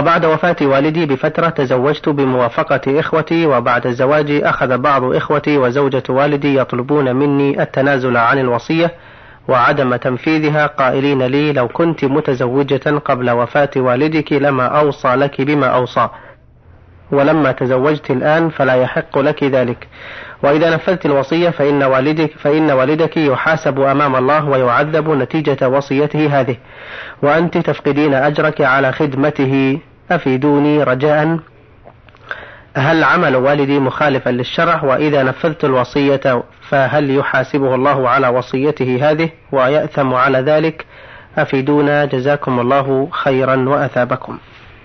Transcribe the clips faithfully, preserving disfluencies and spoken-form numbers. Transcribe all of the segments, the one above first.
وبعد وفاة والدي بفترة تزوجت بموافقة إخوتي، وبعد الزواج أخذ بعض إخوتي وزوجة والدي يطلبون مني التنازل عن الوصية وعدم تنفيذها، قائلين لي: لو كنت متزوجة قبل وفاة والدك لما أوصى لك بما أوصى، ولما تزوجت الآن فلا يحق لك ذلك، وإذا نفذت الوصية فإن والدك, فإن والدك يحاسب أمام الله ويعذب نتيجة وصيته هذه، وأنت تفقدين أجرك على خدمته، أفيدوني رجاء، هل عمل والدي مخالفا للشرع؟ وإذا نفذت الوصية فهل يحاسبه الله على وصيته هذه ويأثم على ذلك؟ أفيدونا جزاكم الله خيرا وأثابكم.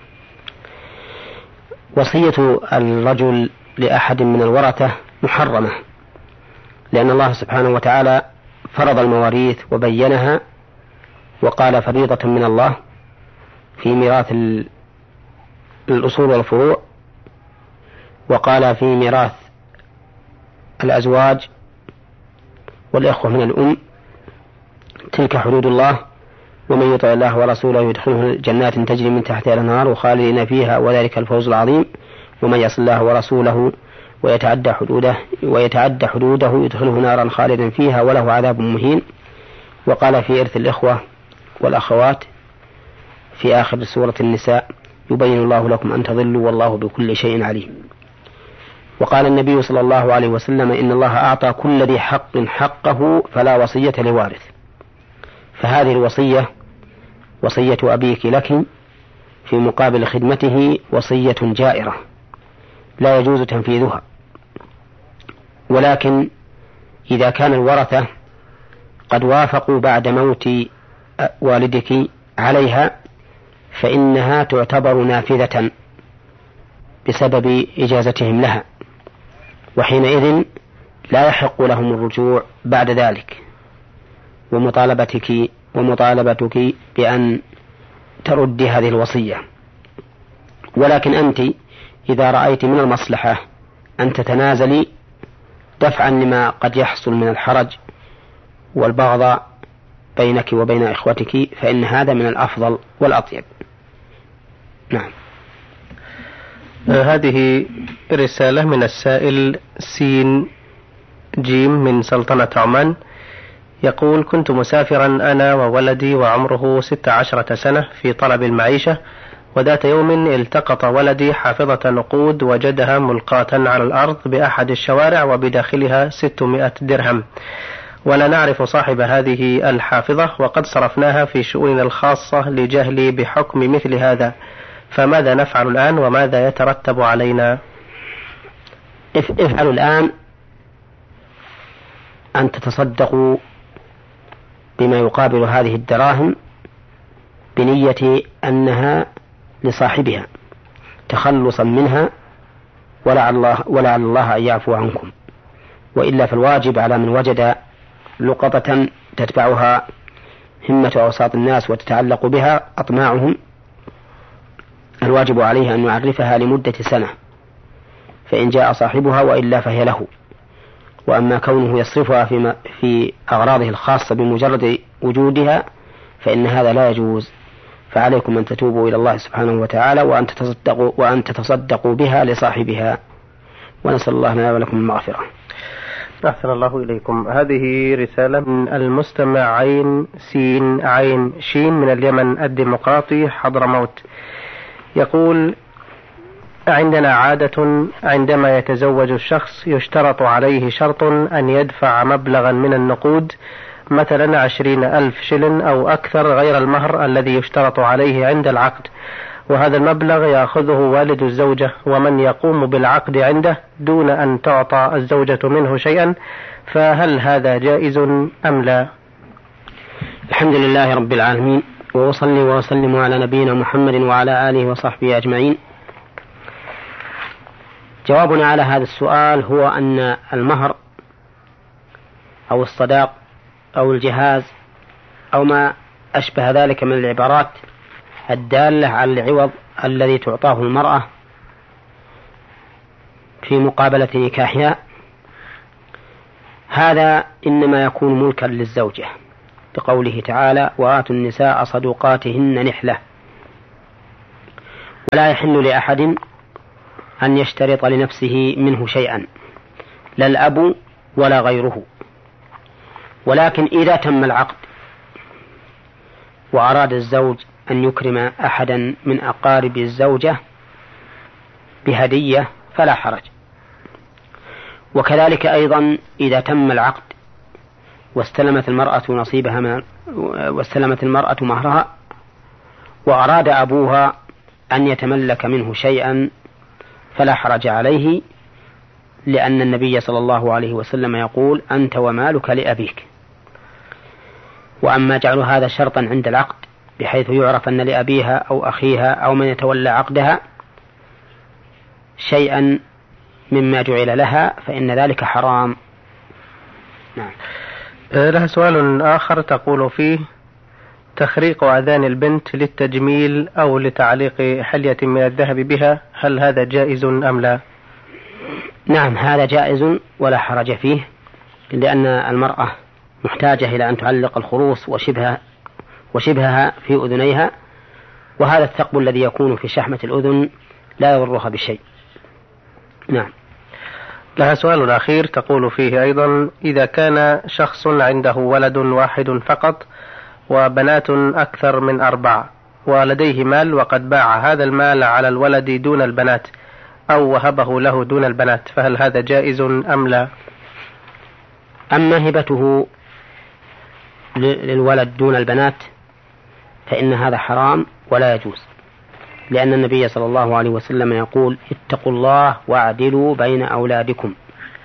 وصية الرجل لأحد من الورثة محرمة، لأن الله سبحانه وتعالى فرض المواريث وبينها وقال فريضة من الله في ميراث الأصول والفروع، وقال في ميراث الأزواج والإخوة من الأم: تلك حدود الله ومن يطع الله ورسوله يدخله جنات تجري من تحتها الأنهار وخالدين فيها وذلك الفوز العظيم، ومن يعص الله ورسوله ويتعدى حدوده ويتعدى حدوده يدخله نارا خالدا فيها وله عذاب مهين. وقال في إرث الإخوة والأخوات في آخر سورة النساء: يبين الله لكم أن تضلوا والله بكل شيء عليم. وقال النبي صلى الله عليه وسلم: إن الله أعطى كل ذي حق حقه فلا وصية لوارث. فهذه الوصية وصية أبيك لك في مقابل خدمته وصية جائرة لا يجوز تنفيذها، ولكن إذا كان الورثة قد وافقوا بعد موت والدك عليها فإنها تعتبر نافذة بسبب إجازتهم لها، وحينئذ لا يحق لهم الرجوع بعد ذلك، ومطالبتك ومطالبتك بأن تردي هذه الوصية. ولكن أنت إذا رأيت من المصلحة أن تتنازلي دفعا لما قد يحصل من الحرج والبغضاء بينك وبين إخوتك فإن هذا من الأفضل والأطيب. نعم. هذه رسالة من السائل سين جيم من سلطنة عمان، يقول: كنت مسافرا أنا وولدي وعمره ست عشرة سنة في طلب المعيشة، وذات يوم التقط ولدي حافظة نقود وجدها ملقاة على الأرض بأحد الشوارع وبداخلها ستمائة درهم، ولا نعرف صاحب هذه الحافظة وقد صرفناها في شؤوننا الخاصة لجهلي بحكم مثل هذا، فماذا نفعل الآن وماذا يترتب علينا؟ افعلوا الآن أن تتصدقوا بما يقابل هذه الدراهم بنية أنها لصاحبها تخلصا منها ولعل الله, ولعل الله أن يعفو عنكم، وإلا فالواجب على من وجد لقطة تتبعها همة أوساط الناس وتتعلق بها أطماعهم، الواجب عليه أن يعرفها لمدة سنة، فإن جاء صاحبها وإلا فهي له. وأما كونه يصرفها في, في أغراضه الخاصة بمجرد وجودها فإن هذا لا يجوز، فعليكم أن تتوبوا إلى الله سبحانه وتعالى وأن تتصدقوا, وأن تتصدقوا بها لصاحبها، ونسأل الله لنا ولكم المغفرة. أحسن الله إليكم. هذه رسالة من المستمع عين سين عين شين من اليمن الديمقراطي حضرموت، يقول: عندنا عادة عندما يتزوج الشخص يشترط عليه شرط أن يدفع مبلغا من النقود، مثلا عشرين ألف شلن أو أكثر غير المهر الذي يشترط عليه عند العقد، وهذا المبلغ يأخذه والد الزوجة ومن يقوم بالعقد عنده دون أن تعطى الزوجة منه شيئا، فهل هذا جائز أم لا؟ الحمد لله رب العالمين، وأصلي وأسلم على نبينا محمد وعلى آله وصحبه أجمعين. جوابنا على هذا السؤال هو أن المهر أو الصداق أو الجهاز أو ما أشبه ذلك من العبارات الدالة على العوض الذي تعطاه المرأة في مقابلة نكاحها، هذا إنما يكون ملكا للزوجة، بقوله تعالى: وآتوا النساء صدقاتهن نحلة. لا يحل لأحد أن يشترط لنفسه منه شيئا، لا الأب ولا غيره. ولكن إذا تم العقد وأراد الزوج أن يكرم أحدا من أقارب الزوجة بهدية فلا حرج. وكذلك أيضا إذا تم العقد واستلمت المرأة نصيبها من واستلمت المرأة مهرها وأراد أبوها أن يتملك منه شيئا فلا حرج عليه، لأن النبي صلى الله عليه وسلم يقول: أنت ومالك لأبيك. وأما جعل هذا شرطا عند العقد بحيث يعرف أن لأبيها أو أخيها أو من يتولى عقدها شيئا مما جعل لها فإن ذلك حرام. نعم. لها سؤال آخر تقول فيه: تخريق أذان البنت للتجميل أو لتعليق حلية من الذهب بها، هل هذا جائز أم لا؟ نعم، هذا جائز ولا حرج فيه، لأن المرأة محتاجة إلى أن تعلق الخروص وشبهها, وشبهها في أذنيها، وهذا الثقب الذي يكون في شحمة الأذن لا يضرها بشيء. نعم. لها سؤال أخير تقول فيه أيضا: إذا كان شخص عنده ولد واحد فقط وبنات أكثر من أربعة ولديه مال وقد باع هذا المال على الولد دون البنات أو وهبه له دون البنات، فهل هذا جائز أم لا؟ أما هبته للولد دون البنات فإن هذا حرام ولا يجوز، لأن النبي صلى الله عليه وسلم يقول: اتقوا الله واعدلوا بين أولادكم.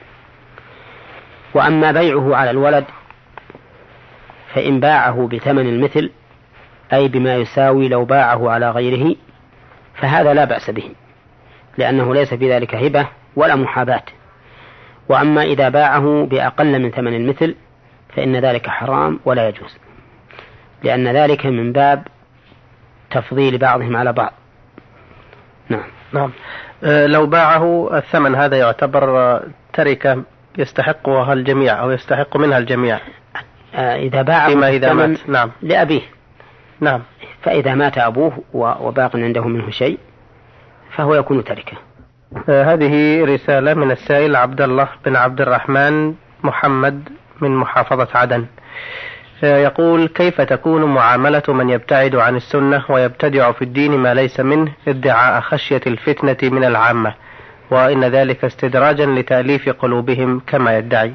وأما بيعه على الولد فإن باعه بثمن المثل، أي بما يساوي لو باعه على غيره، فهذا لا بأس به، لأنه ليس في ذلك هبة ولا محاباة. وأما إذا باعه بأقل من ثمن المثل فإن ذلك حرام ولا يجوز، لأن ذلك من باب تفضيل بعضهم على بعض. نعم. نعم. أه لو باعه الثمن هذا يعتبر تركة يستحقها الجميع أو يستحق منها الجميع؟ أه إذا باعه فيما إذا مات. نعم. لأبيه. نعم. فإذا مات أبوه وباق عنده منه شيء فهو يكون تركة. أه هذه رسالة من السائل عبد الله بن عبد الرحمن محمد من محافظة عدن. يقول: كيف تكون معاملة من يبتعد عن السنة ويبتدع في الدين ما ليس منه ادعاء خشية الفتنة من العامة، وإن ذلك استدراجا لتأليف قلوبهم كما يدعي؟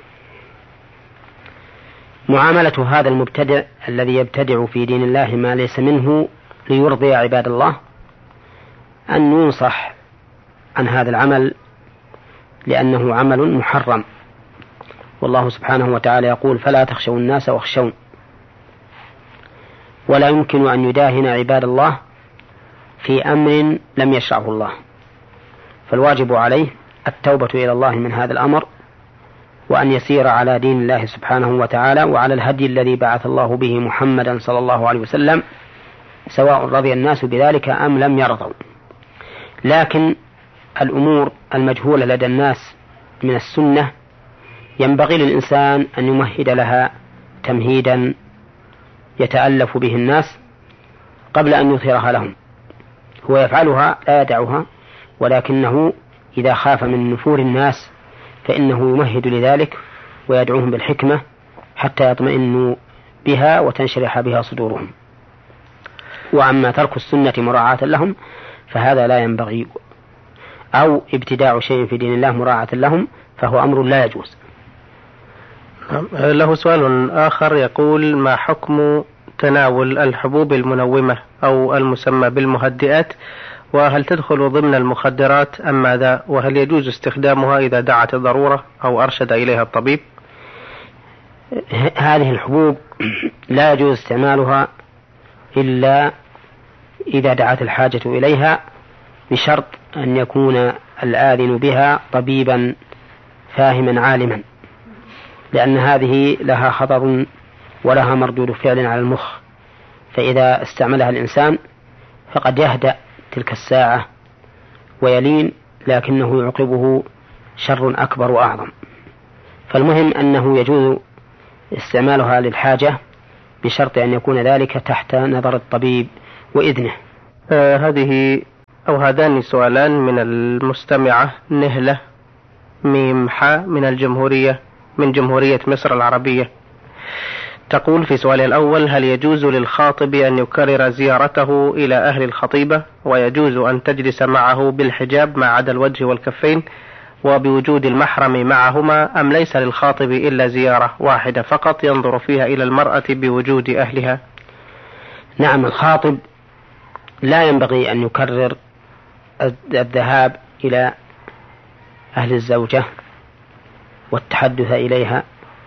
معاملة هذا المبتدع الذي يبتدع في دين الله ما ليس منه ليرضي عباد الله أن ينصح عن هذا العمل، لأنه عمل محرم، والله سبحانه وتعالى يقول: فلا تخشوا الناس واخشون. ولا يمكن أن يداهن عباد الله في أمر لم يشرعه الله، فالواجب عليه التوبة إلى الله من هذا الأمر، وأن يسير على دين الله سبحانه وتعالى وعلى الهدي الذي بعث الله به محمدا صلى الله عليه وسلم، سواء رضي الناس بذلك أم لم يرضوا. لكن الأمور المجهولة لدى الناس من السنة ينبغي للإنسان أن يمهد لها تمهيدا يتألف به الناس قبل أن يظهرها لهم. هو يفعلها لا يدعها، ولكنه إذا خاف من نفور الناس فإنه يمهد لذلك ويدعوهم بالحكمة حتى يطمئنوا بها وتنشرح بها صدورهم. وأما ترك السنة مراعاة لهم فهذا لا ينبغي، أو ابتداع شيء في دين الله مراعاة لهم فهو أمر لا يجوز. له سؤال آخر يقول: ما حكم تناول الحبوب المنومة أو المسمى بالمهدئات، وهل تدخل ضمن المخدرات أم ماذا، وهل يجوز استخدامها إذا دعت الضرورة أو أرشد إليها الطبيب؟ هذه الحبوب لا يجوز استعمالها إلا إذا دعت الحاجة إليها، بشرط أن يكون الآذن بها طبيبا فاهما عالما، لأن هذه لها خطر ولها مردود فعل على المخ، فإذا استعملها الإنسان فقد يهدأ تلك الساعة ويلين، لكنه يعقبه شر أكبر وأعظم. فالمهم أنه يجوز استعمالها للحاجة بشرط أن يكون ذلك تحت نظر الطبيب وإذنه. آه هذه أو هذان سؤالان من المستمعة نهلة ميم حا من الجمهورية من جمهورية مصر العربية. تقول في سؤالها الأول: هل يجوز للخاطب أن يكرر زيارته إلى أهل الخطيبة، ويجوز أن تجلس معه بالحجاب ما عدا الوجه والكفين وبوجود المحرم معهما، أم ليس للخاطب إلا زيارة واحدة فقط ينظر فيها إلى المرأة بوجود أهلها؟ نعم، الخاطب لا ينبغي أن يكرر الذهاب إلى أهل الزوجة والتحدث إليها،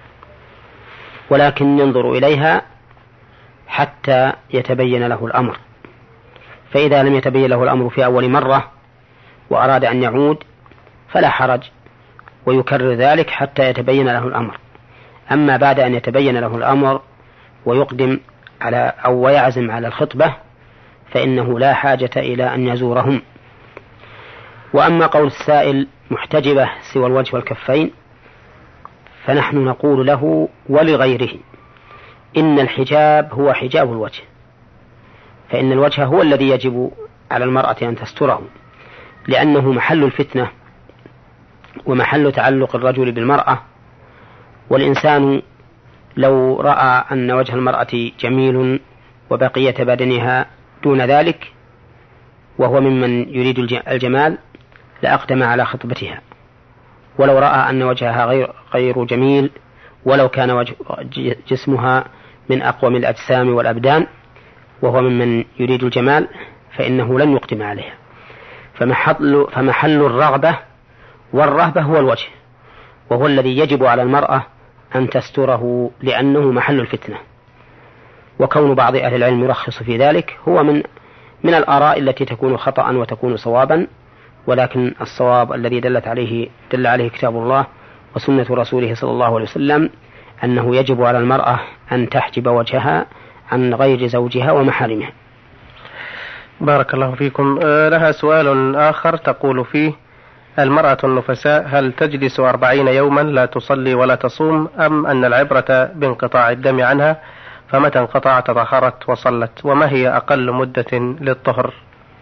ولكن ينظر إليها حتى يتبين له الأمر، فإذا لم يتبين له الأمر في أول مرة وأراد أن يعود فلا حرج، ويكرر ذلك حتى يتبين له الأمر. أما بعد أن يتبين له الأمر ويقدم على أو ويعزم على الخطبة فإنه لا حاجة إلى أن يزورهم. وأما قول السائل محتجبة سوى الوجه والكفين، فنحن نقول له ولغيره إن الحجاب هو حجاب الوجه، فإن الوجه هو الذي يجب على المرأة أن تستره، لأنه محل الفتنة ومحل تعلق الرجل بالمرأة. والإنسان لو رأى أن وجه المرأة جميل وبقية بدنها دون ذلك وهو ممن يريد الجمال لأقدم على خطبتها، ولو رأى أن وجهها غير, غير جميل ولو كان وجه جسمها من أقوم الأجسام والأبدان وهو ممن يريد الجمال فإنه لن يقدم عليها. فمحل, فمحل الرغبة والرهبة هو الوجه، وهو الذي يجب على المرأة أن تستره لأنه محل الفتنة. وكون بعض أهل العلم يرخص في ذلك هو من من الآراء التي تكون خطأ وتكون صوابا، ولكن الصواب الذي دلت عليه دل عليه كتاب الله وسنة رسوله صلى الله عليه وسلم أنه يجب على المرأة أن تحجب وجهها عن غير زوجها ومحارمها. بارك الله فيكم. لها سؤال آخر تقول فيه: المرأة النفساء هل تجلس أربعين يوما لا تصلي ولا تصوم، أم أن العبرة بانقطاع الدم عنها، فمتى انقطع تطهرت وصلت، وما هي أقل مدة للطهر؟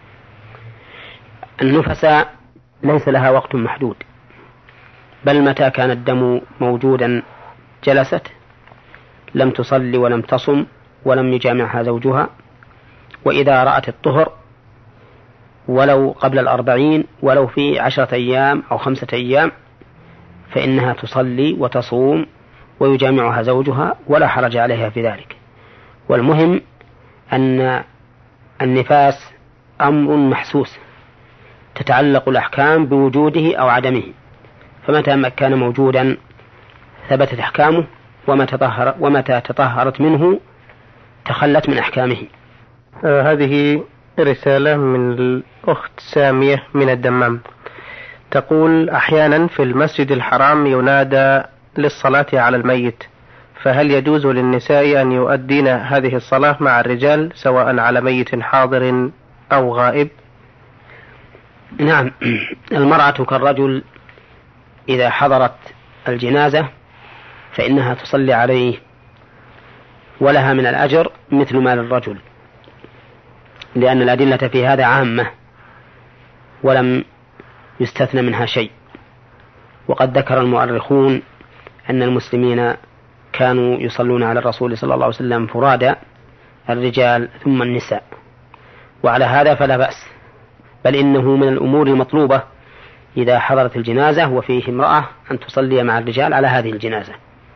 النفساء ليس لها وقت محدود، بل متى كان الدم موجودا جلست، لم تصلي ولم تصم ولم يجامعها زوجها. وإذا رأت الطهر ولو قبل الأربعين ولو في عشرة أيام أو خمسة أيام فإنها تصلي وتصوم ويجامعها زوجها ولا حرج عليها في ذلك. والمهم أن النفاس أمر محسوس تتعلق الأحكام بوجوده أو عدمه، فمتى كان موجودا ثبتت أحكامه، ومتى تطهر ومتى تطهرت منه تخلت من أحكامه. آه هذه رسالة من الأخت سامية من الدمام، تقول: أحيانا في المسجد الحرام ينادى للصلاة على الميت، فهل يجوز للنساء أن يؤدين هذه الصلاة مع الرجال سواء على ميت حاضر أو غائب؟ نعم، المرأة كالرجل إذا حضرت الجنازة فإنها تصلي عليه ولها من الأجر مثل ما للرجل، لأن الأدلة في هذا عامة ولم يستثنى منها شيء. وقد ذكر المؤرخون أن المسلمين كانوا يصلون على الرسول صلى الله عليه وسلم فرادى، الرجال ثم النساء، وعلى هذا فلا بأس، بل إنه من الأمور المطلوبة إذا حضرت الجنازة وفيه امرأة أن تصلي مع الرجال على هذه الجنازة.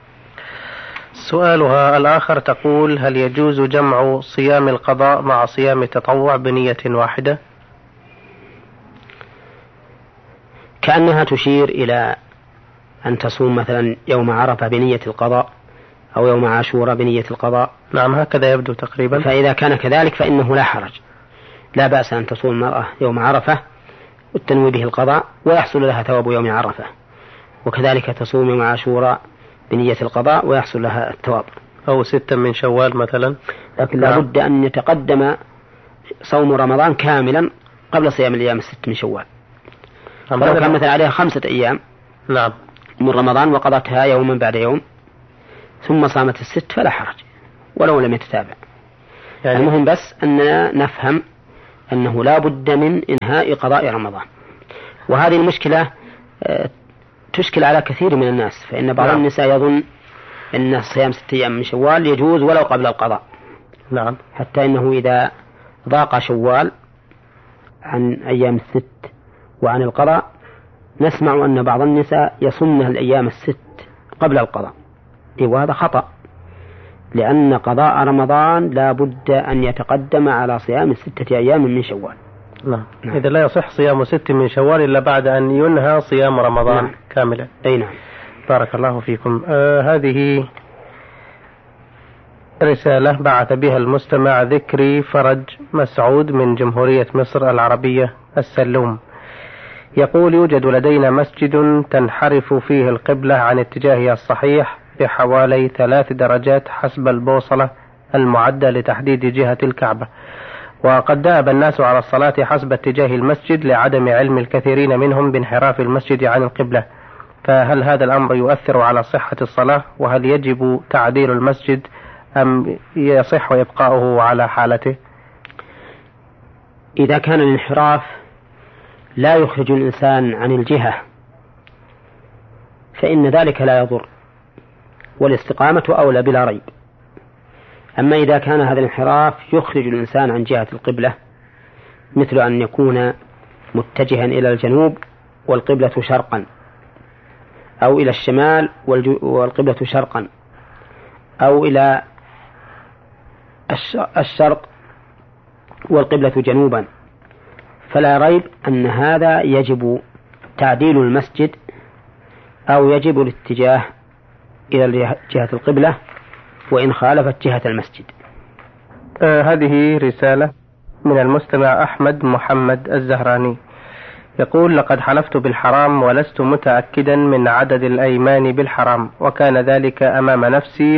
سؤالها الآخر تقول: هل يجوز جمع صيام القضاء مع صيام التطوع بنية واحدة؟ كأنها تشير إلى أن تصوم مثلا يوم عرفة بنية القضاء أو يوم عاشوراء بنية القضاء. نعم، هكذا يبدو تقريبا. فإذا كان كذلك فإنه لا حرج، لا بأس أن تصوم المرأة يوم عرفة والتنوي به القضاء ويحصل لها ثواب يوم عرفة، وكذلك تصوم يوم عاشوراء بنية القضاء ويحصل لها الثواب. أو ستة من شوال مثلا. لكن لا بد أن يتقدم صوم رمضان كاملا قبل صيام الأيام الست من شوال. فلو كان مثلا عليها خمسة أيام نعم من رمضان وقضتها يوما بعد يوم ثم صامت الست فلا حرج ولو لم يتتابع. يعني المهم بس أننا نفهم أنه لا بد من إنهاء قضاء رمضان. وهذه المشكلة تشكل على كثير من الناس، فإن بعض نعم. النساء يظن أن صيام ستة أيام من شوال يجوز ولو قبل القضاء. نعم. حتى إنه إذا ضاق شوال عن أيام الست وعن القضاء نسمع أن بعض النساء يصمن الأيام الست قبل القضاء، وهذا خطأ، لأن قضاء رمضان لا بد أن يتقدم على صيام ستة أيام من شوال. نعم. نعم. إذا لا يصح صيام ست من شوال إلا بعد أن ينهى صيام رمضان نعم. كاملا. أي نعم. بارك الله فيكم. آه هذه رسالة بعث بها المستمع ذكري فرج مسعود من جمهورية مصر العربية السلوم. يقول: يوجد لدينا مسجد تنحرف فيه القبلة عن اتجاهها الصحيح بحوالي ثلاث درجات حسب البوصلة المعدة لتحديد جهة الكعبة، وقد دأب الناس على الصلاة حسب اتجاه المسجد لعدم علم الكثيرين منهم بانحراف المسجد عن القبلة، فهل هذا الأمر يؤثر على صحة الصلاة؟ وهل يجب تعديل المسجد أم يصح إبقاؤه على حالته؟ إذا كان الانحراف لا يخرج الإنسان عن الجهة فإن ذلك لا يضر، والاستقامة أولى بلا ريب. أما إذا كان هذا الانحراف يخرج الإنسان عن جهة القبلة، مثل أن يكون متجها إلى الجنوب والقبلة شرقا، أو إلى الشمال والقبلة شرقا، أو إلى الشرق والقبلة جنوبا، فلا ريب أن هذا يجب تعديل المسجد أو يجب الاتجاه إلى جهة القبلة وإن خالفت جهة المسجد. آه هذه رسالة من المستمع أحمد محمد الزهراني. يقول: لقد حلفت بالحرام ولست متأكدا من عدد الأيمان بالحرام، وكان ذلك أمام نفسي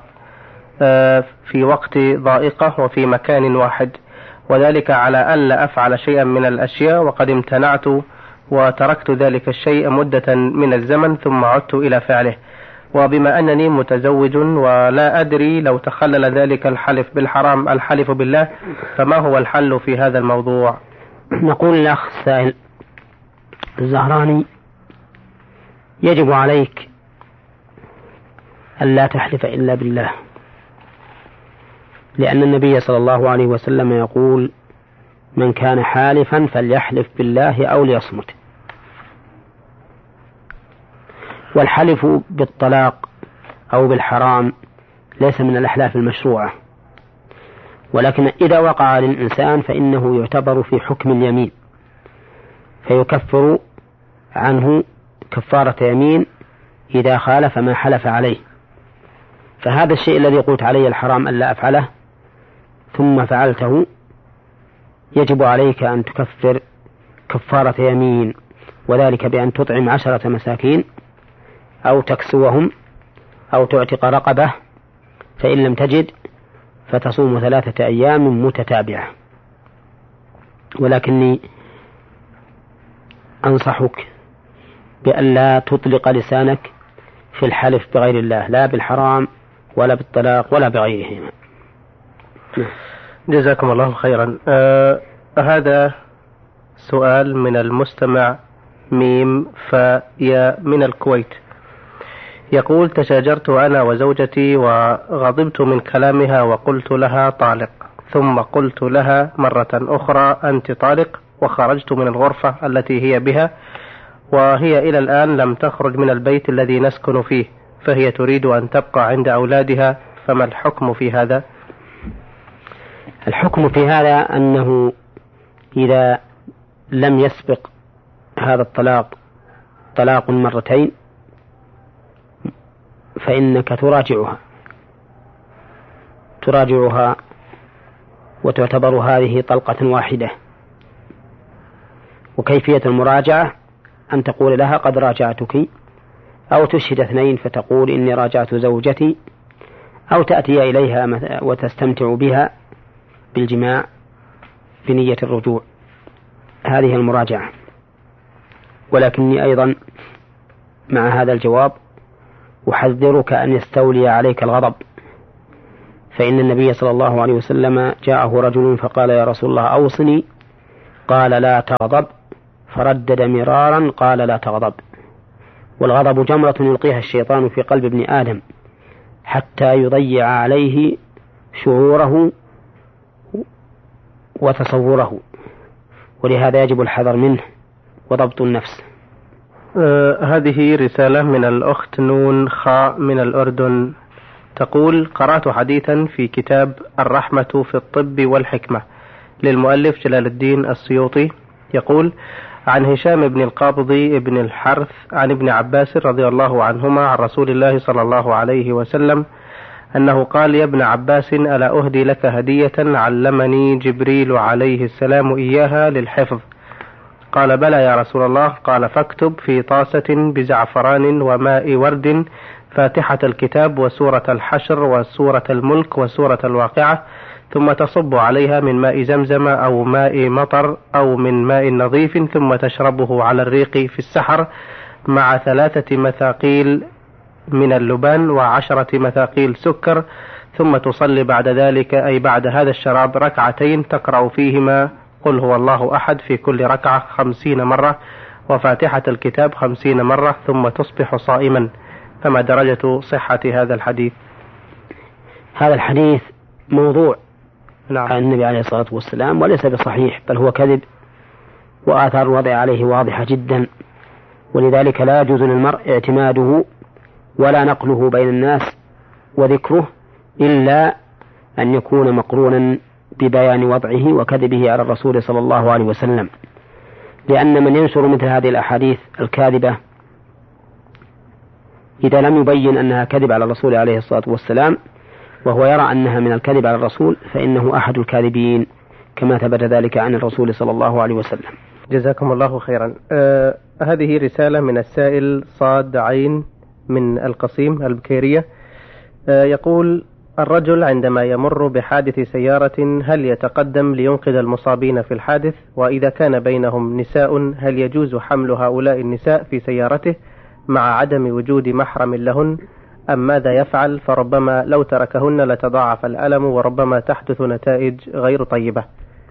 وفي وقت ضائقة وفي مكان واحد، وذلك على ألا أفعل شيئا من الأشياء، وقد امتنعت وتركت ذلك الشيء مدة من الزمن ثم عدت إلى فعله، وبما أنني متزوج ولا أدري لو تخلل ذلك الحلف بالحرام الحلف بالله، فما هو الحل في هذا الموضوع؟ نقول الأخ السائل الزهراني: يجب عليك ألا تحلف إلا بالله، لأن النبي صلى الله عليه وسلم يقول: من كان حالفا فليحلف بالله أو ليصمت. والحلف بالطلاق أو بالحرام ليس من الأحلاف المشروعة، ولكن إذا وقع للإنسان فإنه يعتبر في حكم اليمين، فيكفر عنه كفارة يمين إذا خالف ما حلف عليه. فهذا الشيء الذي قلت عليه الحرام ألا أفعله ثم فعلته يجب عليك أن تكفر كفارة يمين، وذلك بأن تطعم عشرة مساكين أو تكسوهم أو تعتق رقبة، فإن لم تجد فتصوم ثلاثة أيام متتابعة. ولكني أنصحك بأن لا تطلق لسانك في الحلف بغير الله، لا بالحرام ولا بالطلاق ولا بغيرهما. جزاكم الله خيرا. آه هذا سؤال من المستمع ميم فيا من الكويت. يقول: تشاجرت أنا وزوجتي وغضبت من كلامها وقلت لها طالق، ثم قلت لها مرة أخرى أنت طالق، وخرجت من الغرفة التي هي بها، وهي إلى الآن لم تخرج من البيت الذي نسكن فيه، فهي تريد أن تبقى عند أولادها، فما الحكم في هذا؟ الحكم في هذا أنه إذا لم يسبق هذا الطلاق طلاق مرتين فإنك تراجعها تراجعها وتعتبر هذه طلقة واحدة. وكيفية المراجعة أن تقول لها قد راجعتك، أو تشهد اثنين فتقول إني راجعت زوجتي، أو تأتي إليها وتستمتع بها بالجماع بنية الرجوع. هذه المراجعة. ولكني أيضا مع هذا الجواب أحذرك أن يستولي عليك الغضب، فإن النبي صلى الله عليه وسلم جاءه رجل فقال: يا رسول الله أوصني قال لا تغضب، فردد مرارا قال لا تغضب. والغضب جمرة يلقيها الشيطان في قلب ابن آدم حتى يضيع عليه شعوره وتصوره، ولهذا يجب الحذر منه وضبط النفس. آه هذه رسالة من الأخت نون خاء من الأردن، تقول: قرأت حديثا في كتاب الرحمة في الطب والحكمة للمؤلف جلال الدين السيوطي، يقول: عن هشام بن القابضي بن الحرث عن ابن عباس رضي الله عنهما عن رسول الله صلى الله عليه وسلم أنه قال: يا ابن عباس، ألا أهدي لك هدية علمني جبريل عليه السلام إياها للحفظ؟ قال: بلى يا رسول الله. قال: فاكتب في طاسة بزعفران وماء ورد فاتحة الكتاب وسورة الحشر وسورة الملك وسورة الواقعة، ثم تصب عليها من ماء زمزم أو ماء مطر أو من ماء نظيف، ثم تشربه على الريق في السحر مع ثلاثة مثاقيل من اللبان وعشرة مثاقيل سكر، ثم تصلي بعد ذلك أي بعد هذا الشراب ركعتين تقرأ فيهما قل هو الله أحد في كل ركعة خمسين مرة وفاتحة الكتاب خمسين مرة، ثم تصبح صائما. فما درجة صحة هذا الحديث؟ هذا الحديث موضوع نعم. عن النبي عليه الصلاة والسلام، وليس بصحيح، بل هو كذب، وآثار الوضع عليه واضحة جدا، ولذلك لا يجوز للمرء اعتماده ولا نقله بين الناس وذكره إلا أن يكون مقرونا ببيان وضعه وكذبه على الرسول صلى الله عليه وسلم، لأن من ينشر مثل هذه الأحاديث الكاذبة إذا لم يبين أنها كذب على الرسول عليه الصلاة والسلام وهو يرى أنها من الكذب على الرسول فإنه أحد الكاذبين، كما ثبت ذلك عن الرسول صلى الله عليه وسلم. جزاكم الله خيرا. آه هذه رسالة من السائل صاد عين من القصيم البكيرية، آه يقول: الرجل عندما يمر بحادث سيارة هل يتقدم لينقذ المصابين في الحادث؟ وإذا كان بينهم نساء هل يجوز حمل هؤلاء النساء في سيارته مع عدم وجود محرم لهن، أم ماذا يفعل؟ فربما لو تركهن لتضاعف الألم وربما تحدث نتائج غير طيبة.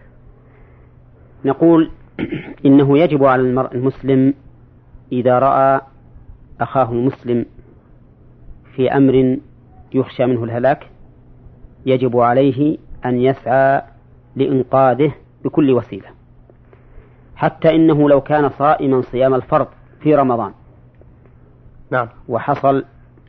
نقول إنه يجب على المرء المسلم إذا رأى أخاه المسلم في أمر يخشى منه الهلاك يجب عليه أن يسعى لإنقاذه بكل وسيلة، حتى إنه لو كان صائما صيام الفرض في رمضان نعم وحصل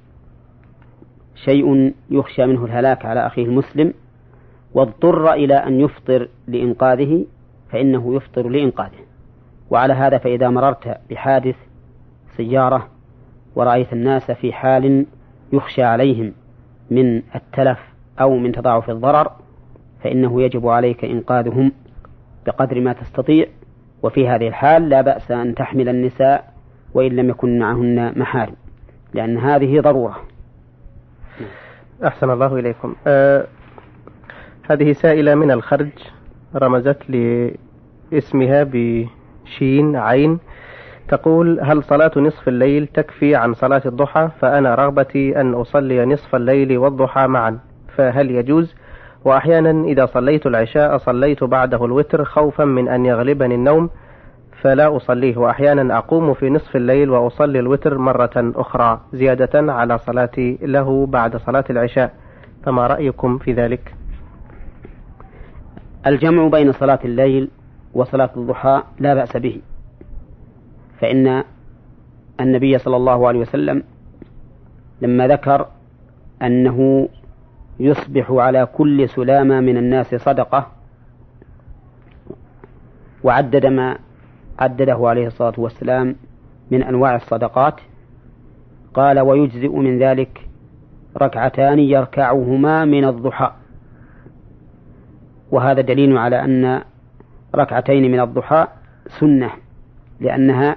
شيء يخشى منه الهلاك على أخيه المسلم واضطر إلى أن يفطر لإنقاذه فإنه يفطر لإنقاذه. وعلى هذا فإذا مررت بحادث سيارة ورأيت الناس في حال يخشى عليهم من التلف أو من تضاعف الضرر فإنه يجب عليك إنقاذهم بقدر ما تستطيع، وفي هذه الحال لا بأس أن تحمل النساء وإن لم يكن معهن محارم، لأن هذه ضرورة. أحسن الله إليكم. آه هذه سائلة من الخرج رمزت لاسمها بشين عين، تقول: هل صلاة نصف الليل تكفي عن صلاة الضحى؟ فأنا رغبتي أن أصلي نصف الليل والضحى معا، فهل يجوز؟ وأحيانا إذا صليت العشاء صليت بعده الوتر خوفا من أن يغلبني النوم فلا أصليه، وأحيانا أقوم في نصف الليل وأصلي الوتر مرة أخرى زيادة على صلاتي له بعد صلاة العشاء، فما رأيكم في ذلك؟ الجمع بين صلاة الليل وصلاة الضحى لا بأس به، فإن النبي صلى الله عليه وسلم لما ذكر أنه يصبح على كل سلامة من الناس صدقة وعدد ما عدده عليه الصلاة والسلام من أنواع الصدقات، قال: ويجزئ من ذلك ركعتان يركعهما من الضحى. وهذا دليل على أن ركعتين من الضحى سنة، لأنها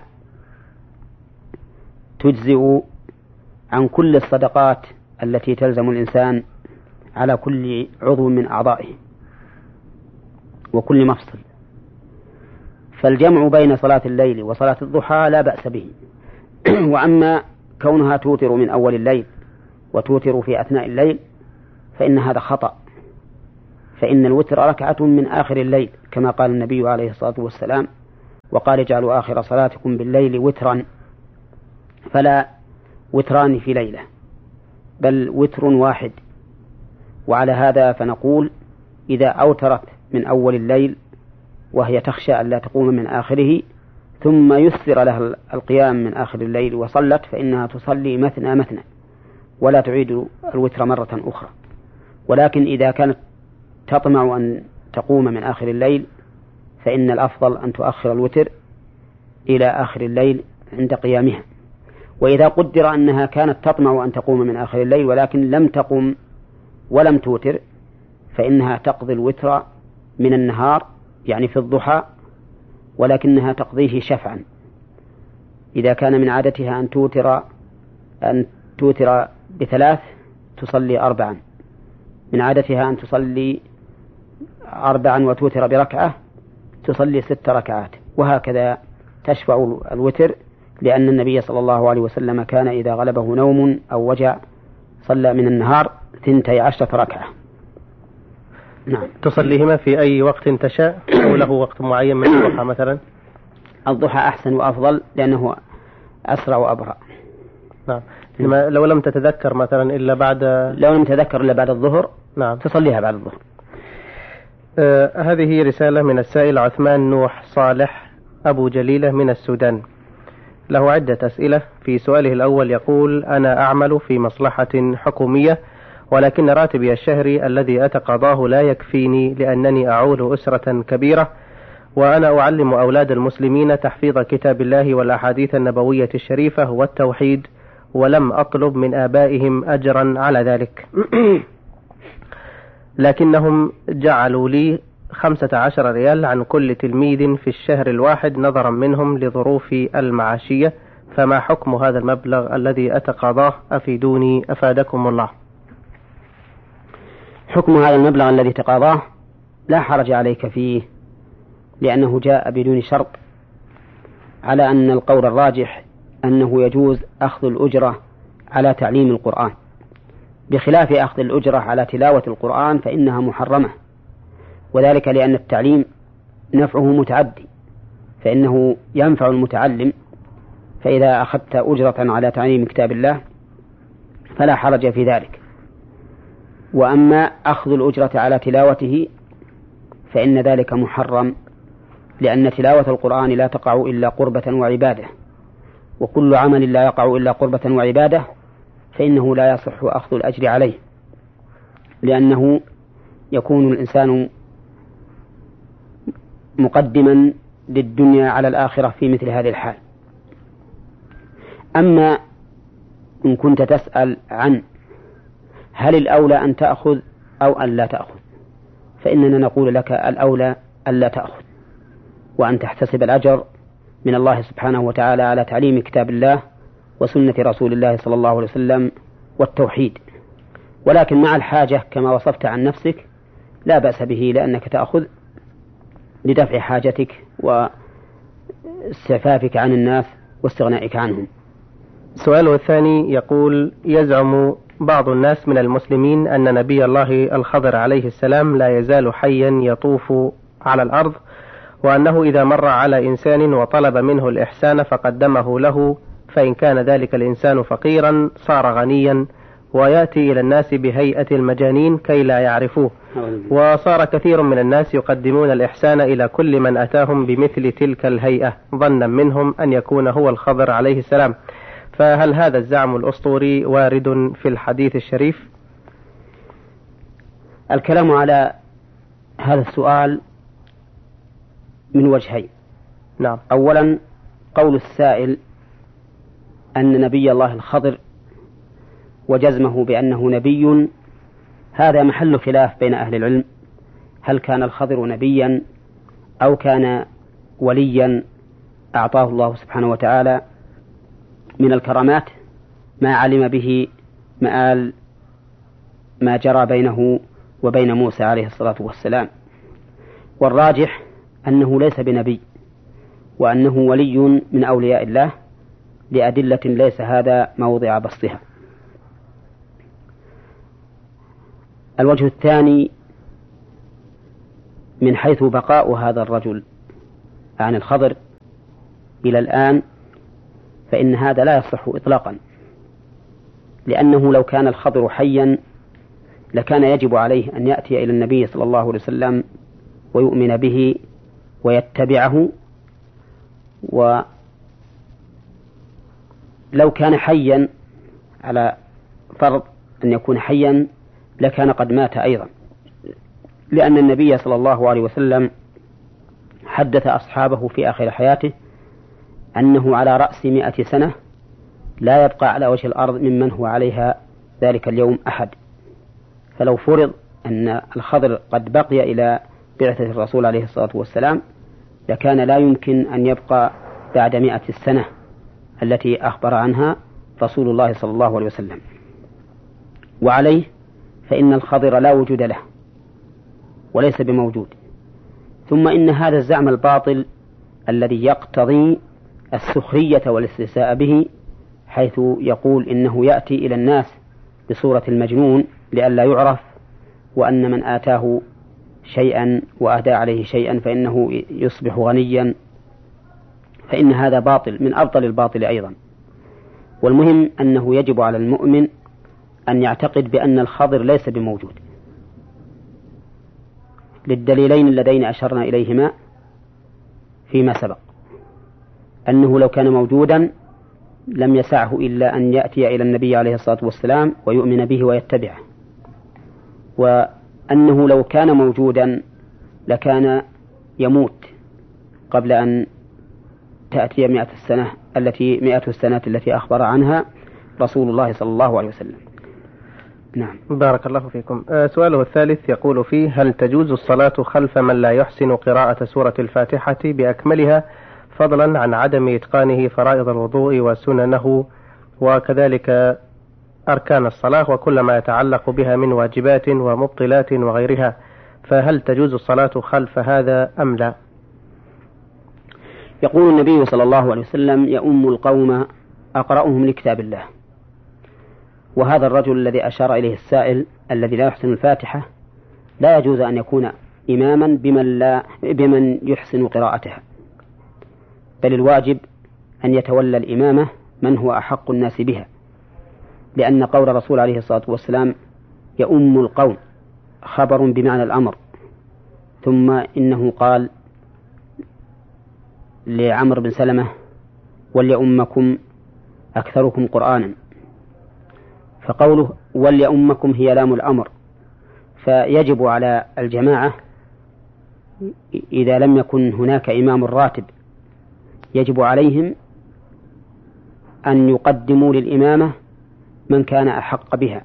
تجزئ عن كل الصدقات التي تلزم الإنسان على كل عضو من أعضائه وكل مفصل. فالجمع بين صلاة الليل وصلاة الضحى لا بأس به. وأما كونها توتر من أول الليل وتوتر في أثناء الليل فإن هذا خطأ، فإن الوتر ركعة من آخر الليل كما قال النبي عليه الصلاة والسلام: وقال: اجعلوا آخر صلاتكم بالليل وترا. فلا وتران في ليلة، بل وتر واحد. وعلى هذا فنقول: إذا أوترت من أول الليل وهي تخشى أن لا تقوم من آخره ثم يسر لها القيام من آخر الليل وصلت، فإنها تصلي مثنى مثنى ولا تعيد الوتر مرة أخرى. ولكن إذا كانت تطمع أن تقوم من آخر الليل فإن الأفضل أن تؤخر الوتر إلى آخر الليل عند قيامها. وإذا قدر أنها كانت تطمع أن تقوم من آخر الليل ولكن لم تقم ولم توتر، فإنها تقضي الوتر من النهار يعني في الضحى، ولكنها تقضيه شفعا. إذا كان من عادتها أن توتر أن توتر بثلاث تصلي أربعا، من عادتها أن تصلي أربعا وتوتر بركعة تصلي ست ركعات، وهكذا تشفع الوتر، لأن النبي صلى الله عليه وسلم كان إذا غلبه نوم أو وجع صلى من النهار ثنتي عشرة ركعة. نعم. تصليهما في أي وقت تشاء أو له وقت معين من الضحى مثلا؟ الضحى أحسن وأفضل لأنه أسرع وأبرأ. نعم. لو لم تتذكر مثلا إلا بعد لو لم تتذكر إلا بعد الظهر نعم تصليها بعد الظهر. آه هذه رسالة من السائل عثمان نوح صالح أبو جليلة من السودان، له عدة أسئلة. في سؤاله الأول يقول: أنا أعمل في مصلحة حكومية ولكن راتبي الشهري الذي أتقاضاه لا يكفيني لأنني أعول أسرة كبيرة، وأنا أعلم أولاد المسلمين تحفيظ كتاب الله والأحاديث النبوية الشريفة والتوحيد، ولم أطلب من آبائهم أجرا على ذلك لكنهم جعلوا لي خمسة عشر ريال عن كل تلميذ في الشهر الواحد نظرا منهم لظروفي المعاشية، فما حكم هذا المبلغ الذي أتقاضاه؟ أفيدوني أفادكم الله. حكم هذا المبلغ الذي تقاضاه لا حرج عليك فيه، لأنه جاء بدون شرط، على أن القول الراجح أنه يجوز أخذ الأجرة على تعليم القرآن، بخلاف أخذ الأجرة على تلاوة القرآن فإنها محرمة، وذلك لأن التعليم نفعه متعدي، فإنه ينفع المتعلم، فإذا أخذت أجرة على تعليم كتاب الله فلا حرج في ذلك. وأما أخذ الأجرة على تلاوته فإن ذلك محرم، لأن تلاوة القرآن لا تقع إلا قربة وعبادة، وكل عمل لا يقع إلا قربة وعبادة فإنه لا يصح أخذ الأجر عليه، لأنه يكون الإنسان مقدما للدنيا على الآخرة في مثل هذه الحال. أما إن كنت تسأل عن هل الأولى أن تأخذ أو أن لا تأخذ، فإننا نقول لك الأولى أن لا تأخذ، وأن تحتسب الأجر من الله سبحانه وتعالى على تعليم كتاب الله وسنة رسول الله صلى الله عليه وسلم والتوحيد. ولكن مع الحاجة كما وصفت عن نفسك لا بأس به، لأنك تأخذ لدفع حاجتك واستعفافك عن الناس واستغنائك عنهم. سؤاله الثاني يقول: يزعم بعض الناس من المسلمين أن نبي الله الخضر عليه السلام لا يزال حيا يطوف على الأرض، وأنه إذا مر على إنسان وطلب منه الإحسان فقدمه له، فإن كان ذلك الإنسان فقيرا صار غنيا ويأتي إلى الناس بهيئة المجانين كي لا يعرفوه، وصار كثير من الناس يقدمون الإحسان إلى كل من أتاهم بمثل تلك الهيئة ظنا منهم أن يكون هو الخضر عليه السلام، فهل هذا الزعم الأسطوري وارد في الحديث الشريف؟ الكلام على هذا السؤال من وجهين. نعم. أولا قول السائل أن نبي الله الخضر وجزمه بأنه نبي، هذا محل خلاف بين أهل العلم، هل كان الخضر نبيا أو كان وليا أعطاه الله سبحانه وتعالى من الكرامات ما علم به مآل ما جرى بينه وبين موسى عليه الصلاة والسلام. والراجح أنه ليس بنبي، وأنه ولي من أولياء الله لأدلة ليس هذا موضع بسطها. من حيث بقاء هذا الرجل عن الخضر إلى الآن فإن هذا لا يصح إطلاقا، لأنه لو كان الخضر حيا لكان يجب عليه أن يأتي إلى النبي صلى الله عليه وسلم ويؤمن به ويتبعه، ولو كان حيا على فرض أن يكون حيا لكان قد مات أيضا، لأن النبي صلى الله عليه وسلم حدث أصحابه في آخر حياته أنه على رأس مئة سنة لا يبقى على وجه الأرض ممن هو عليها ذلك اليوم أحد. فلو فرض أن الخضر قد بقي إلى بعثة الرسول عليه الصلاة والسلام لكان لا يمكن أن يبقى بعد مئة السنة التي أخبر عنها رسول الله صلى الله عليه وسلم. وعليه فإن الخضر لا وجود له وليس بموجود. ثم إن هذا الزعم الباطل الذي يقتضي السخرية والاستهزاء به، حيث يقول إنه يأتي إلى الناس بصورة المجنون لئلا يعرف، وأن من آتاه شيئا وأهدى عليه شيئا فإنه يصبح غنيا، فإن هذا باطل من أبطل الباطل أيضا. والمهم أنه يجب على المؤمن أن يعتقد بأن الخضر ليس بموجود للدليلين اللذين أشرنا إليهما فيما سبق، أنه لو كان موجودا لم يسعه إلا أن يأتي إلى النبي عليه الصلاة والسلام ويؤمن به ويتبعه، وأنه لو كان موجودا لكان يموت قبل أن تأتي مئة السنة التي مئة السنة التي أخبر عنها رسول الله صلى الله عليه وسلم. نعم. بارك الله فيكم. آه سؤاله الثالث يقول فيه: هل تجوز الصلاة خلف من لا يحسن قراءة سورة الفاتحة بأكملها، فضلا عن عدم إتقانه فرائض الوضوء وسننه وكذلك أركان الصلاة وكل ما يتعلق بها من واجبات ومبطلات وغيرها، فهل تجوز الصلاة خلف هذا أم لا؟ يقول النبي صلى الله عليه وسلم: يؤم القوم أقرأهم لكتاب الله. وهذا الرجل الذي أشار إليه السائل الذي لا يحسن الفاتحة لا يجوز أن يكون إماما بمن, لا بمن يحسن قراءتها، بل الواجب أن يتولى الإمامة من هو أحق الناس بها، لأن قول الرسول عليه الصلاة والسلام يؤم القوم خبر بمعنى الأمر. ثم إنه قال لعمر بن سلمة: وليؤمكم أكثركم قرآنا، فقوله وليؤمكم هي لام الأمر، فيجب على الجماعة إذا لم يكن هناك إمام راتب يجب عليهم أن يقدموا للإمامة من كان أحق بها.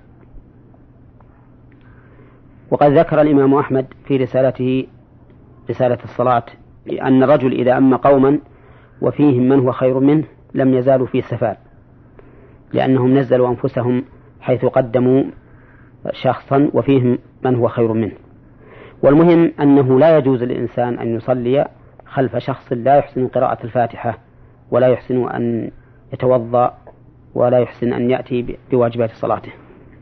وقد ذكر الإمام أحمد في رسالته رسالة الصلاة أن الرجل إذا أم قوما وفيهم من هو خير منه لم يزالوا في سفال، لأنهم نزلوا أنفسهم حيث قدموا شخصا وفيهم من هو خير منه. والمهم أنه لا يجوز للإنسان أن يصلي خلف شخص لا يحسن قراءة الفاتحة ولا يحسن أن يتوضأ ولا يحسن أن يأتي بواجبات صلاته.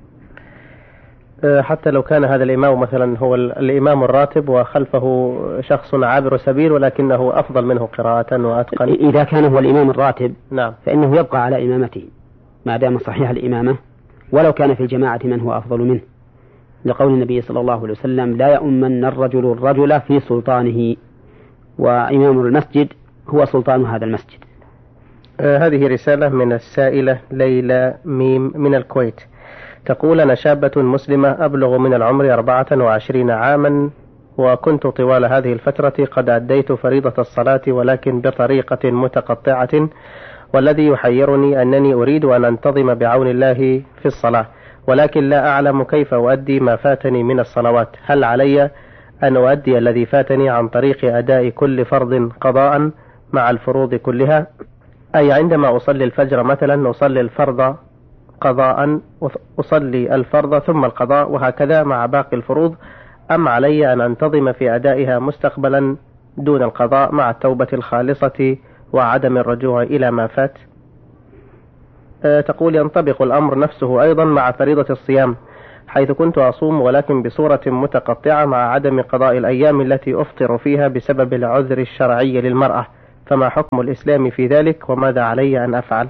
حتى لو كان هذا الإمام مثلا هو الإمام الراتب وخلفه شخص عابر سبيل ولكنه أفضل منه قراءة وأتقن، إذا كان هو الإمام الراتب نعم فإنه يبقى على إمامته ما دام صحيح الإمامة، ولو كان في الجماعة من هو أفضل منه، لقول النبي صلى الله عليه وسلم: لا يؤمن الرجل الرجل في سلطانه، وإمام المسجد هو سلطان هذا المسجد. آه هذه رسالة من السائلة ليلى ميم من الكويت، تقول: أنا شابة مسلمة أبلغ من العمر أربعة وعشرين عاما، وكنت طوال هذه الفترة قد أديت فريضة الصلاة ولكن بطريقة متقطعة، والذي يحيرني أنني أريد أن أنتظم بعون الله في الصلاة، ولكن لا أعلم كيف أؤدي ما فاتني من الصلوات. هل علي أن أؤدي الذي فاتني عن طريق أداء كل فرض قضاء مع الفروض كلها، أي عندما أصلي الفجر مثلا أصلي الفرض قضاء أصلي الفرض ثم القضاء وهكذا مع باقي الفروض، أم علي أن أنتظم في أدائها مستقبلا دون القضاء مع التوبة الخالصة وعدم الرجوع إلى ما فات؟ أه تقول: ينطبق الأمر نفسه أيضا مع فريضة الصيام، حيث كنت أصوم ولكن بصورة متقطعة مع عدم قضاء الأيام التي أفطر فيها بسبب العذر الشرعي للمرأة، فما حكم الإسلام في ذلك وماذا علي أن أفعل؟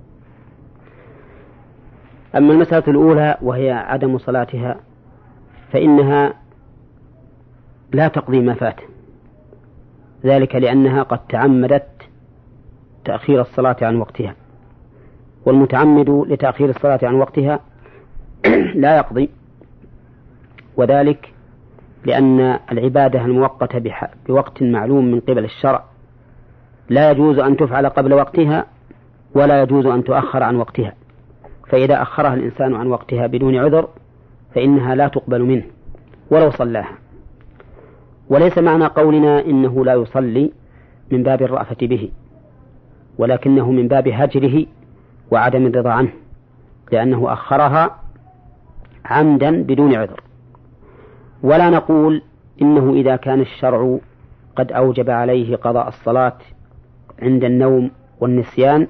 أما المسألة الأولى وهي عدم صلاتها فإنها لا تقضي ما فات، ذلك لأنها قد تعمدت تأخير الصلاة عن وقتها، والمتعمد لتأخير الصلاة عن وقتها لا يقضي، وذلك لأن العبادة المؤقتة بوقت معلوم من قبل الشرع لا يجوز أن تفعل قبل وقتها ولا يجوز أن تؤخر عن وقتها، فإذا أخرها الإنسان عن وقتها بدون عذر فإنها لا تقبل منه ولو صلاها. وليس معنى قولنا إنه لا يصلي من باب الرأفة به، ولكنه من باب هجره وعدم الرضا عنه، لأنه أخرها عمدا بدون عذر. ولا نقول إنه إذا كان الشرع قد أوجب عليه قضاء الصلاة عند النوم والنسيان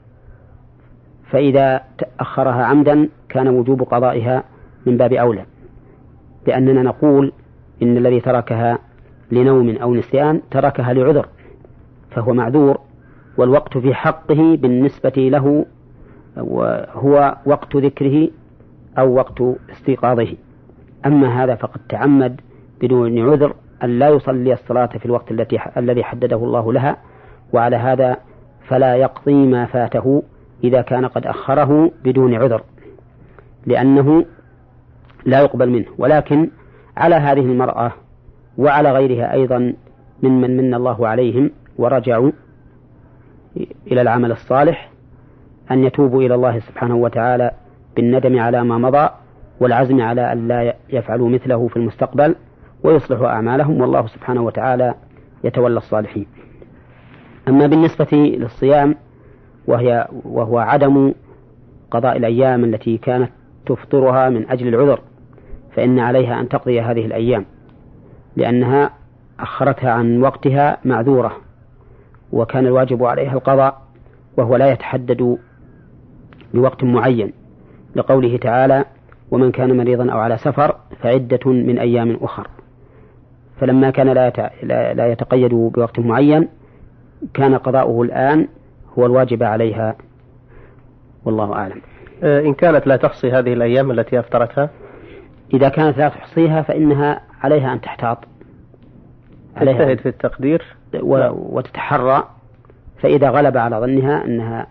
فإذا أخرها عمدا كان وجوب قضائها من باب أولى، لأننا نقول إن الذي تركها لنوم أو نسيان تركها لعذر فهو معذور، والوقت في حقه بالنسبة له هو وقت ذكره أو وقت استيقاظه. أما هذا فقد تعمد بدون عذر أن لا يصلي الصلاة في الوقت التي الذي حدده الله لها، وعلى هذا فلا يقضي ما فاته إذا كان قد أخره بدون عذر، لأنه لا يقبل منه. ولكن على هذه المرأة وعلى غيرها أيضا ممن من الله عليهم ورجعوا إلى العمل الصالح أن يتوبوا إلى الله سبحانه وتعالى بالندم على ما مضى والعزم على أن لا يفعلوا مثله في المستقبل ويصلحوا أعمالهم، والله سبحانه وتعالى يتولى الصالحين. أما بالنسبة للصيام وهي وهو عدم قضاء الأيام التي كانت تفطرها من أجل العذر، فإن عليها أن تقضي هذه الأيام لأنها أخرتها عن وقتها معذورة، وكان الواجب عليها القضاء وهو لا يتحدد بوقت معين، لقوله تعالى: ومن كان مريضا أو على سفر فعدة من أيام أخر. فلما كان لا يتقيد بوقت معين كان قضاؤه الآن هو الواجب عليها، والله أعلم. إن كانت لا تحصي هذه الأيام التي أفطرتها، إذا كانت لا تحصيها فإنها عليها أن تحتاط، تجتهد في التقدير و... وتتحرى، فإذا غلب على ظنها أنها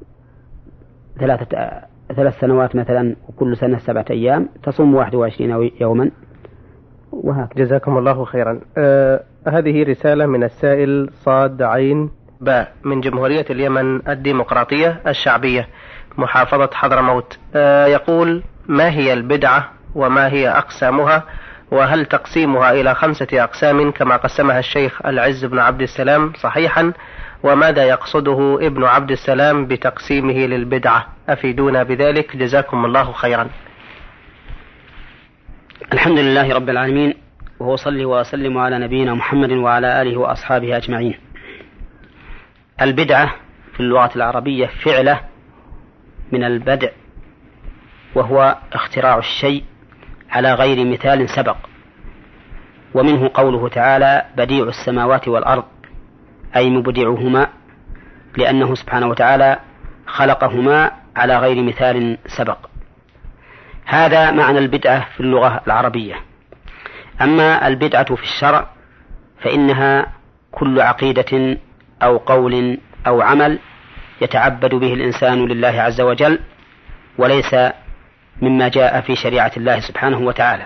ثلاثة ثلاث سنوات مثلا وكل سنة سبعة أيام تصوم واحد وعشرين يوما وهكذا. جزاكم الله خيرا. آه هذه رسالة من السائل صاد عين باء من جمهورية اليمن الديمقراطية الشعبية محافظة حضرموت. آه يقول: ما هي البدعة وما هي أقسامها، وهل تقسيمها إلى خمسة أقسام كما قسمها الشيخ العز بن عبد السلام صحيحا، وماذا يقصده ابن عبد السلام بتقسيمه للبدعة؟ أفيدونا بذلك جزاكم الله خيرا. الحمد لله رب العالمين، وهو صلي وسلم على نبينا محمد وعلى آله وأصحابه أجمعين. البدعة في اللغة العربية فعلة من البدع، وهو اختراع الشيء على غير مثال سبق، ومنه قوله تعالى: بديع السماوات والأرض، أي مبدعهما، لأنه سبحانه وتعالى خلقهما على غير مثال سبق. هذا معنى البدعة في اللغة العربية. أما البدعة في الشرع فإنها كل عقيدة أو قول أو عمل يتعبد به الإنسان لله عز وجل، وليس مما جاء في شريعة الله سبحانه وتعالى.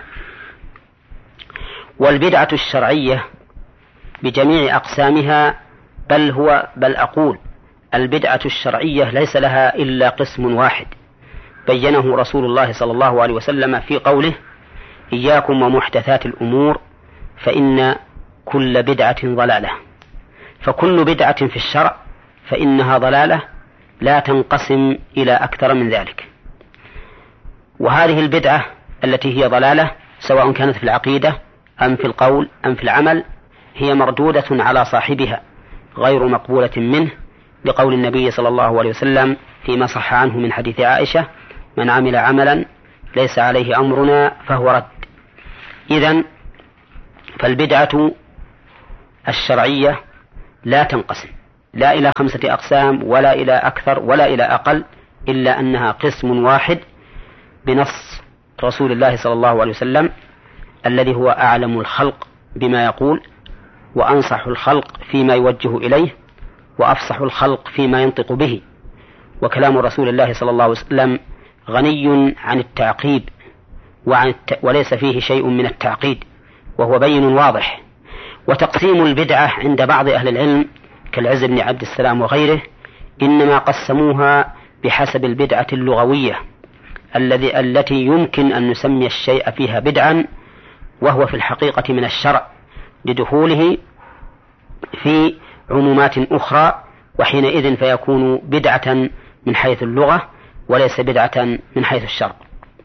والبدعة الشرعية بجميع أقسامها، بل هو بل أقول البدعة الشرعية ليس لها إلا قسم واحد بينه رسول الله صلى الله عليه وسلم في قوله: إياكم ومحدثات الأمور فإن كل بدعة ضلالة. فكل بدعة في الشرع فإنها ضلالة لا تنقسم إلى أكثر من ذلك. وهذه البدعة التي هي ضلالة سواء كانت في العقيدة أم في القول أم في العمل هي مردودة على صاحبها غير مقبولة منه، لقول النبي صلى الله عليه وسلم فيما صح عنه من حديث عائشة: من عمل عملا ليس عليه أمرنا فهو رد. إذن فالبدعة الشرعية لا تنقسم لا إلى خمسة أقسام ولا إلى أكثر ولا إلى أقل، إلا أنها قسم واحد بنص رسول الله صلى الله عليه وسلم الذي هو أعلم الخلق بما يقول، وأنصح الخلق فيما يوجه إليه، وأفصح الخلق فيما ينطق به. وكلام رسول الله صلى الله عليه وسلم غني عن التعقيد وعن الت... وليس فيه شيء من التعقيد، وهو بين واضح. وتقسيم البدعة عند بعض أهل العلم كالعز بن عبد السلام وغيره إنما قسموها بحسب البدعة اللغوية الذي التي يمكن أن نسمي الشيء فيها بدعا، وهو في الحقيقة من الشرع لدخوله في عمومات أخرى، وحينئذ فيكون بدعة من حيث اللغة وليس بدعة من حيث الشرع.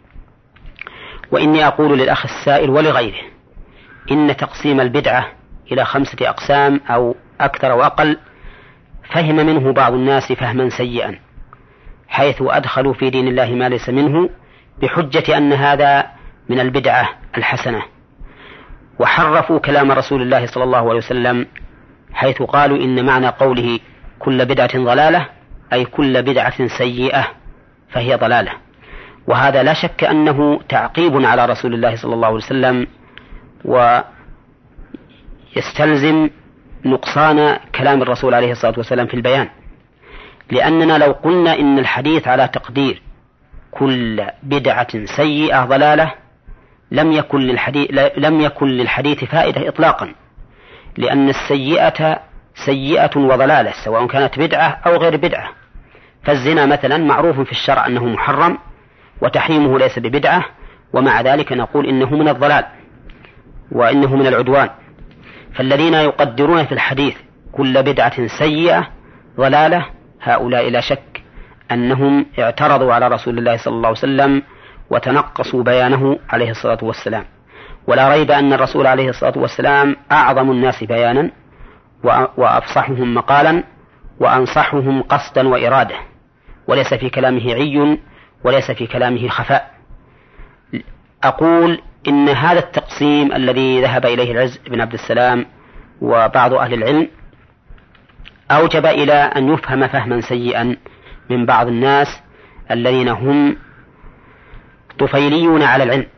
وإني أقول للأخ السائل ولغيره إن تقسيم البدعة إلى خمسة أقسام أو أكثر وأقل فهم منه بعض الناس فهما سيئا، حيث أدخلوا في دين الله ما ليس منه بحجة أن هذا من البدعة الحسنة، وحرفوا كلام رسول الله صلى الله عليه وسلم حيث قالوا إن معنى قوله كل بدعة ضلالة أي كل بدعة سيئة فهي ضلالة. وهذا لا شك أنه تعقيب على رسول الله صلى الله عليه وسلم، ويستلزم نقصان كلام الرسول عليه الصلاة والسلام في البيان، لأننا لو قلنا إن الحديث على تقدير كل بدعة سيئة ضلالة لم يكن للحديث, لم يكن للحديث فائدة إطلاقا، لأن السيئة سيئة وضلالة سواء كانت بدعة أو غير بدعة. فالزنا مثلا معروف في الشرع أنه محرم وتحريمه ليس ببدعة، ومع ذلك نقول إنه من الضلال وإنه من العدوان. فالذين يقدرون في الحديث كل بدعة سيئة ضلالة هؤلاء لا شك أنهم اعترضوا على رسول الله صلى الله عليه وسلم وتنقصوا بيانه عليه الصلاة والسلام. ولا ريب أن الرسول عليه الصلاة والسلام أعظم الناس بيانا وأفصحهم مقالا وأنصحهم قصدا وإرادة، وليس في كلامه عي وليس في كلامه خفاء. أقول إن هذا التقسيم الذي ذهب إليه العز بن عبد السلام وبعض أهل العلم أوجب إلى أن يفهم فهما سيئا من بعض الناس الذين هم طفيليون على العلم،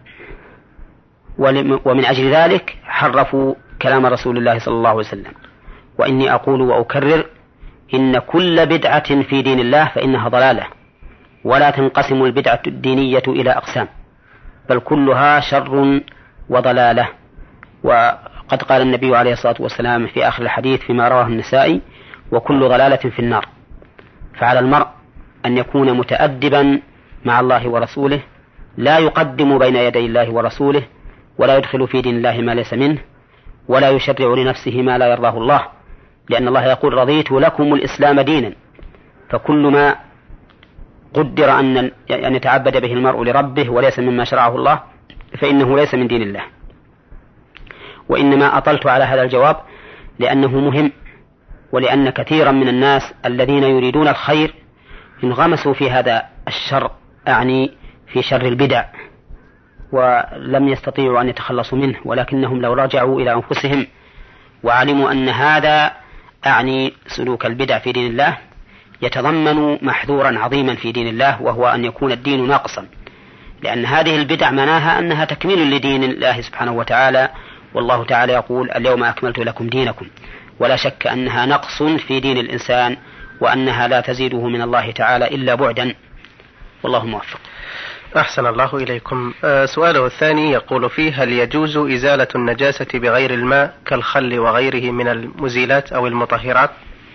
ومن أجل ذلك حرفوا كلام رسول الله صلى الله عليه وسلم. وإني أقول وأكرر إن كل بدعة في دين الله فإنها ضلالة، ولا تنقسم البدعة الدينية إلى أقسام، بل كلها شر وضلالة. وقد قال النبي عليه الصلاة والسلام في آخر الحديث فيما رواه النسائي: وكل ضلالة في النار. فعلى المرء أن يكون متأدبا مع الله ورسوله، لا يقدم بين يدي الله ورسوله، ولا يدخل في دين الله ما ليس منه، ولا يشرع لنفسه ما لا يرضاه الله، لأن الله يقول: رضيت لكم الإسلام دينا. فكل ما قدر أن يتعبد به المرء لربه وليس مما شرعه الله فإنه ليس من دين الله. وإنما أطلت على هذا الجواب لأنه مهم، ولأن كثيرا من الناس الذين يريدون الخير انغمسوا في هذا الشر، أعني في شر البدع، ولم يستطيعوا أن يتخلصوا منه، ولكنهم لو رجعوا إلى أنفسهم وعلموا أن هذا أعني سلوك البدع في دين الله يتضمن محذورا عظيما في دين الله، وهو أن يكون الدين ناقصا، لأن هذه البدع مناها أنها تكميل لدين الله سبحانه وتعالى، والله تعالى يقول: اليوم أكملت لكم دينكم. ولا شك أنها نقص في دين الإنسان، وأنها لا تزيده من الله تعالى إلا بعدا، والله موفق. أحسن الله إليكم. أه سؤاله الثاني يقول فيه: هل يجوز إزالة النجاسة بغير الماء كالخل وغيره من المزيلات أو المطهرات؟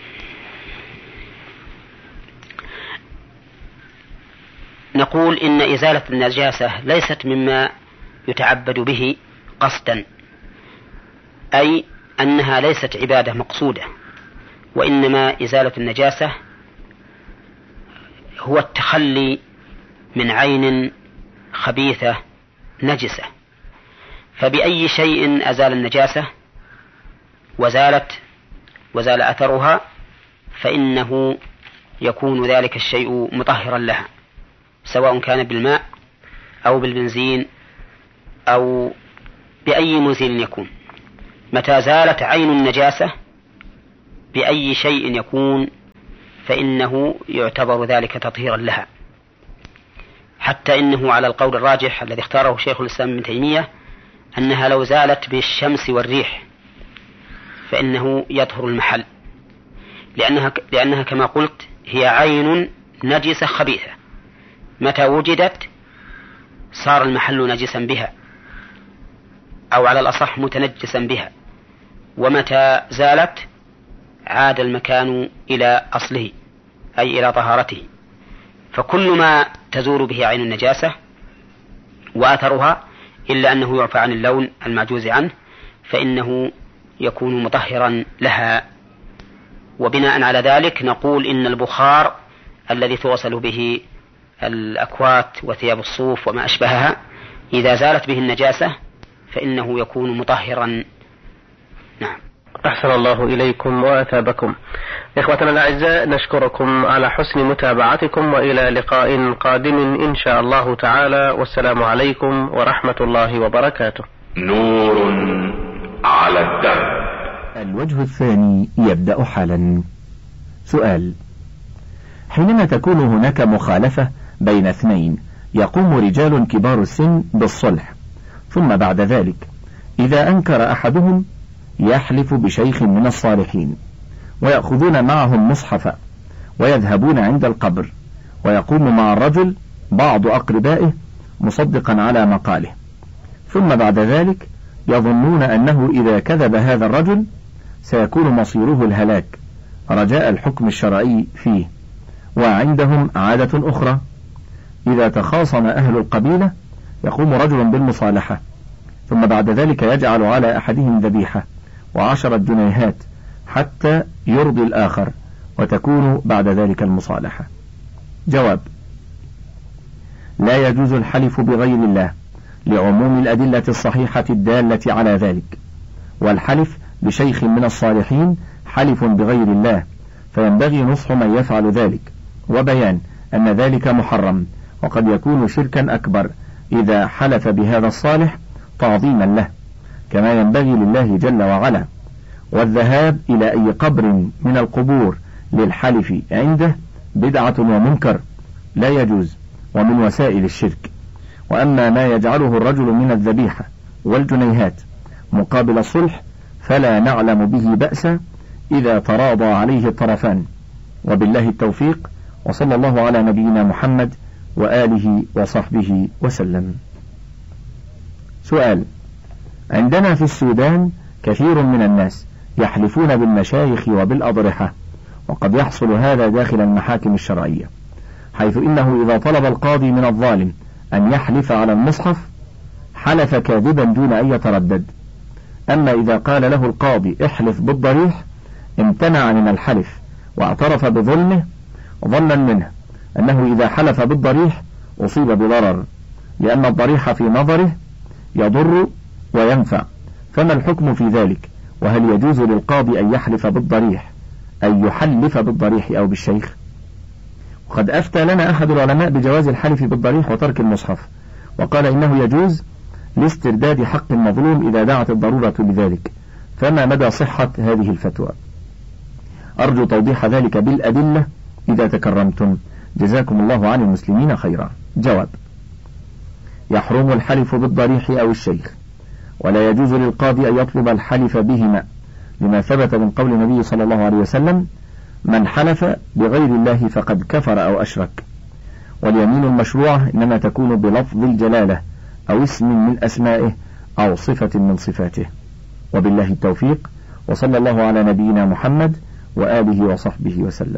نقول إن إزالة النجاسة ليست مما يتعبد به قصدا، أي أنها ليست عبادة مقصودة، وإنما إزالة النجاسة هو التخلي من عين خبيثة نجسة. فبأي شيء أزال النجاسة وزالت وزال أثرها فإنه يكون ذلك الشيء مطهرا لها، سواء كان بالماء أو بالبنزين أو بأي مزيل يكون، متى زالت عين النجاسة بأي شيء يكون فإنه يعتبر ذلك تطهيرا لها، حتى إنه على القول الراجح الذي اختاره شيخ الإسلام ابن تيمية أنها لو زالت بالشمس والريح فإنه يطهر المحل، لأنها, لأنها كما قلت هي عين نجسة خبيثة، متى وجدت صار المحل نجسا بها، أو على الأصح متنجسا بها، ومتى زالت عاد المكان إلى أصله أي إلى طهارته. فكل ما تزول به عين النجاسة وأثرها إلا أنه يعفى عن اللون المعجوز عنه فإنه يكون مطهرا لها. وبناء على ذلك نقول إن البخار الذي توصل به الأكوات وثياب الصوف وما أشبهها إذا زالت به النجاسة فإنه يكون مطهرا. نعم. أحسن الله إليكم وأثابكم. إخوتنا الأعزاء، نشكركم على حسن متابعتكم، وإلى لقاء قادم إن شاء الله تعالى، والسلام عليكم ورحمة الله وبركاته. نور على الدرب. الوجه الثاني يبدأ حالا. سؤال: حينما تكون هناك مخالفة بين اثنين يقوم رجال كبار السن بالصلح، ثم بعد ذلك إذا أنكر أحدهم يحلف بشيخ من الصالحين، ويأخذون معهم مصحفا ويذهبون عند القبر، ويقوم مع الرجل بعض أقربائه مصدقا على مقاله، ثم بعد ذلك يظنون أنه إذا كذب هذا الرجل سيكون مصيره الهلاك رجاء الحكم الشرعي فيه. وعندهم عادة أخرى: إذا تخاصم أهل القبيلة يقوم رجل بالمصالحة، ثم بعد ذلك يجعل على أحدهم ذبيحة وعشرة جنيهات حتى يرضي الآخر، وتكون بعد ذلك المصالحة. جواب: لا يجوز الحلف بغير الله لعموم الأدلة الصحيحة الدالة على ذلك، والحلف بشيخ من الصالحين حلف بغير الله، فينبغي نصح من يفعل ذلك وبيان أن ذلك محرم، وقد يكون شركا أكبر إذا حلف بهذا الصالح تعظيما له، كما ينبغي لله جل وعلا. والذهاب إلى أي قبر من القبور للحلف عنده بدعة ومنكر لا يجوز ومن وسائل الشرك. وأما ما يجعله الرجل من الذبيحة والجنيهات مقابل الصلح فلا نعلم به بأسا إذا تراضى عليه الطرفان، وبالله التوفيق، وصلى الله على نبينا محمد وآله وصحبه وسلم. سؤال: عندنا في السودان كثير من الناس يحلفون بالمشايخ وبالأضرحة، وقد يحصل هذا داخل المحاكم الشرعية، حيث إنه إذا طلب القاضي من الظالم أن يحلف على المصحف حلف كاذبا دون أن يتردد، أما إذا قال له القاضي احلف بالضريح امتنع من الحلف واعترف بظلمه ظنا منه أنه إذا حلف بالضريح أصيب بضرر، لأن الضريح في نظره يضر وينفع. فما الحكم في ذلك؟ وهل يجوز للقاضي أن يحلف بالضريح أن يحلف بالضريح أو بالشيخ؟ وقد أفتى لنا أحد العلماء بجواز الحلف بالضريح وترك المصحف، وقال إنه يجوز لاسترداد حق المظلوم إذا دعت الضرورة لذلك. فما مدى صحة هذه الفتوى؟ أرجو توضيح ذلك بالأدلة إذا تكرمتم، جزاكم الله عن المسلمين خيرا. جواب: يحرم الحلف بالضريح أو الشيخ، ولا يجوز للقاضي أن يطلب الحلف بهما، لما ثبت من قول النبي صلى الله عليه وسلم: من حلف بغير الله فقد كفر أو أشرك. واليمين المشروعة إنما تكون بلفظ الجلالة أو اسم من أسمائه أو صفة من صفاته. وبالله التوفيق، وصلى الله على نبينا محمد وآله وصحبه وسلم.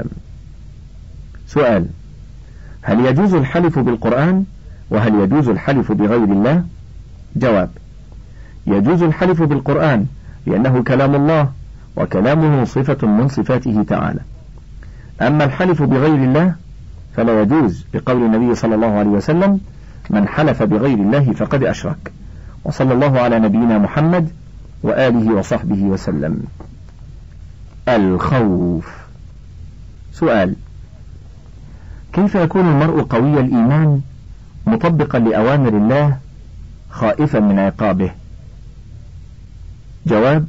سؤال: هل يجوز الحلف بالقرآن؟ وهل يجوز الحلف بغير الله؟ جواب: يجوز الحلف بالقرآن لأنه كلام الله، وكلامه صفة من صفاته تعالى. أما الحلف بغير الله فلا يجوز، لقول النبي صلى الله عليه وسلم: من حلف بغير الله فقد أشرك. وصلى الله على نبينا محمد وآله وصحبه وسلم. الخوف. سؤال: كيف يكون المرء قوي الإيمان مطبقا لأوامر الله خائفا من عقابه؟ جواب: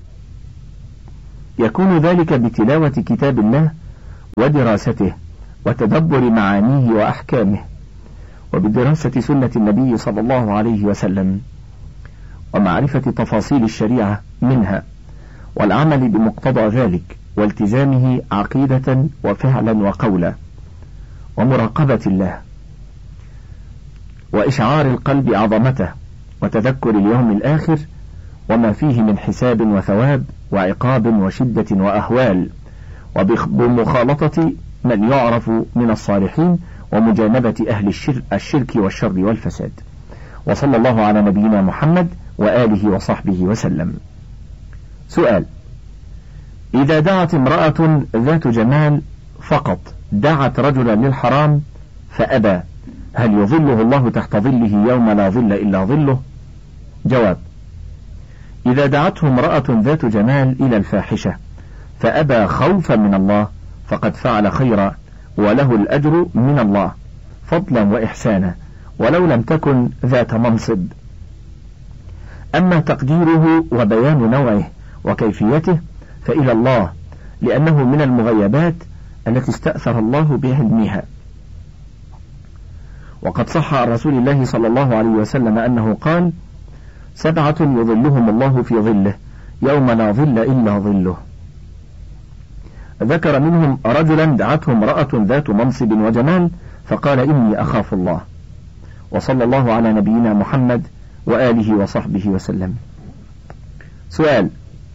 يكون ذلك بتلاوة كتاب الله ودراسته وتدبر معانيه وأحكامه، وبدراسة سنة النبي صلى الله عليه وسلم، ومعرفة تفاصيل الشريعة منها، والعمل بمقتضى ذلك، والتزامه عقيدة وفعلا وقولا، ومراقبة الله، وإشعار القلب عظمته، وتذكر اليوم الآخر وما فيه من حساب وثواب وعقاب وشدة وأهوال، وبمخالطة من يعرف من الصالحين، ومجانبة أهل الشرك, الشرك والشر والفساد. وصلى الله على نبينا محمد وآله وصحبه وسلم. سؤال: إذا دعت امرأة ذات جمال فقط دعت رجلا للحرام فأبى، هل يظله الله تحت ظله يوم لا ظل إلا ظله؟ جواب: إذا دعته امرأة ذات جمال إلى الفاحشة فأبى خوفا من الله فقد فعل خيرا، وله الأجر من الله فضلا وإحسانا، ولو لم تكن ذات منصب. أما تقديره وبيان نوعه وكيفيته فإلى الله، لأنه من المغيبات التي استأثر الله بعلمها. وقد صح عن رسول الله صلى الله عليه وسلم أنه قال: سبعة يظلهم الله في ظله يوم لا ظل إلا ظله. ذكر منهم رجلا دعته امرأة ذات منصب وجمال فقال: إني أخاف الله. وصلى الله على نبينا محمد وآله وصحبه وسلم. سؤال: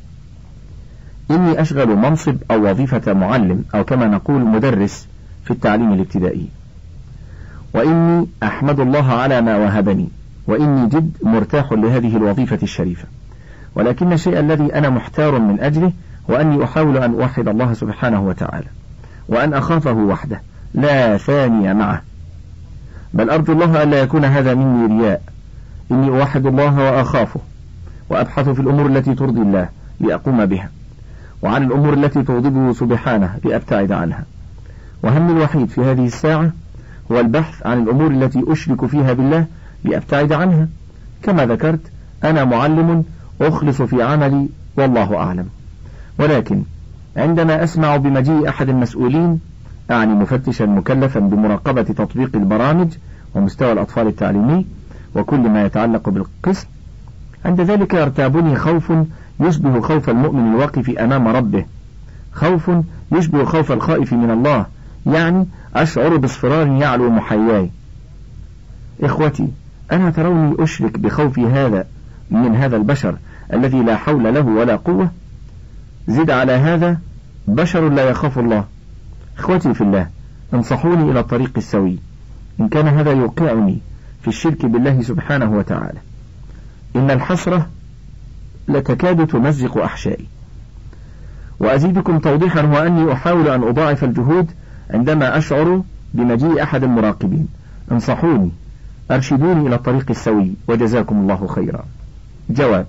إني أشغل منصب أو وظيفة معلم أو كما نقول مدرس في التعليم الابتدائي، وإني أحمد الله على ما وهبني، وإني جد مرتاح لهذه الوظيفة الشريفة، ولكن الشيء الذي أنا محتار من أجله وأني أحاول أن أوحد الله سبحانه وتعالى، وأن أخافه وحده لا ثاني معه، بل أرجو الله ألا يكون هذا مني رياء. إني أوحد الله وأخافه، وأبحث في الأمور التي ترضي الله لأقوم بها، وعن الأمور التي تغضبه سبحانه لأبتعد عنها. وهمي الوحيد في هذه الساعة هو البحث عن الأمور التي أشرك فيها بالله لأبتعد عنها. كما ذكرت أنا معلم أخلص في عملي والله أعلم، ولكن عندما أسمع بمجيء أحد المسؤولين، أعني مفتشا مكلفا بمراقبة تطبيق البرامج ومستوى الأطفال التعليمي وكل ما يتعلق بالقسم، عند ذلك يرتابني خوف يشبه خوف المؤمن الواقف أمام ربه، خوف يشبه خوف الخائف من الله، يعني أشعر باصفرار يعلو محياي. إخوتي، أنا تروني أشرك بخوفي هذا من هذا البشر الذي لا حول له ولا قوة؟ زد على هذا بشر لا يخاف الله. إخوتي في الله، انصحوني إلى الطريق السوي إن كان هذا يوقعني في الشرك بالله سبحانه وتعالى. إن الحسرة لتكاد تمزق أحشائي. وأزيدكم توضيحا هو أني أحاول أن أضاعف الجهود عندما أشعر بمجيء أحد المراقبين. انصحوني، أرشدوني إلى الطريق السوي، وجزاكم الله خيرا. جواب: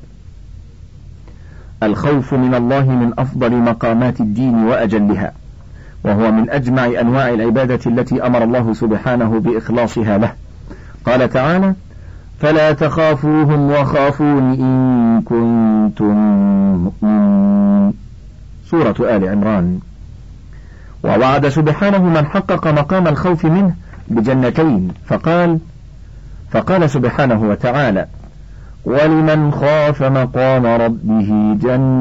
الخوف من الله من أفضل مقامات الدين وأجلها، وهو من أجمع أنواع العبادة التي أمر الله سبحانه بإخلاصها له. قال تعالى: فلا تخافوهم وخافون إن كنتم مؤمنين، سورة آل عمران. ووعد سبحانه من حقق مقام الخوف منه بجنتين، فقال فقال سبحانه وتعالى: ولمن خاف مقام ربه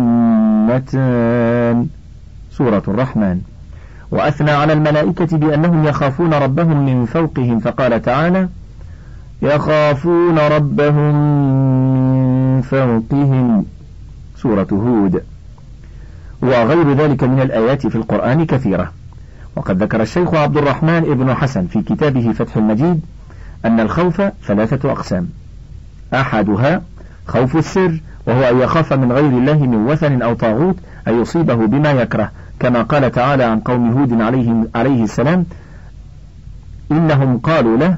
جنتان، سورة الرحمن. وأثنى على الملائكة بأنهم يخافون ربهم من فوقهم، فقال تعالى: يخافون ربهم من فوقهم، سورة هود. وغير ذلك من الآيات في القرآن كثيرة. وقد ذكر الشيخ عبد الرحمن ابن حسن في كتابه فتح المجيد أن الخوف ثلاثة أقسام: أحدها خوف السر، وهو أن يخاف من غير الله من وثن أو طاغوت أن يصيبه بما يكره، كما قال تعالى عن قوم هود عليه, عليه السلام: إنهم قالوا له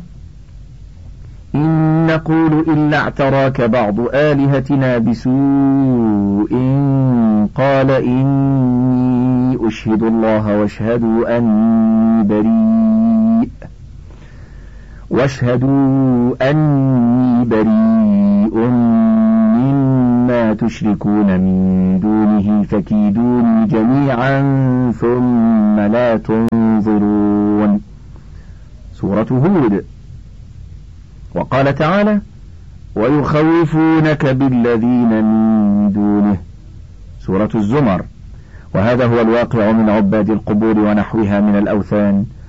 إن نقول إلا اعتراك بعض آلهتنا بسوء قال إني أشهد الله واشهدوا أني بريء. واشهدوا أني بريء مما تشركون من دونه فكيدوني جميعا ثم لا تنظرون. سورة هود. وقال تعالى: ويخوفونك بالذين من دونه. سورة الزمر. وهذا هو الواقع من عباد القبور ونحوها من الأوثان